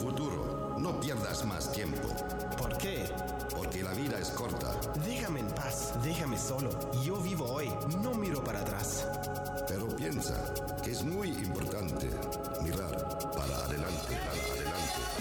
futuro. No pierdas más tiempo. ¿Por qué? Porque la vida es corta. Déjame en paz, déjame solo. Yo vivo hoy, no miro para atrás. Pero piensa que es muy importante mirar para adelante, para adelante.